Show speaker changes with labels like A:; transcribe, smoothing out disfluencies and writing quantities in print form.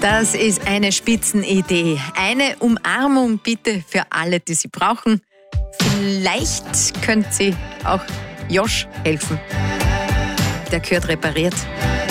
A: Das ist eine Spitzenidee. Eine Umarmung bitte für alle, die sie brauchen. Vielleicht könnte sie auch Josh helfen. Der gehört repariert.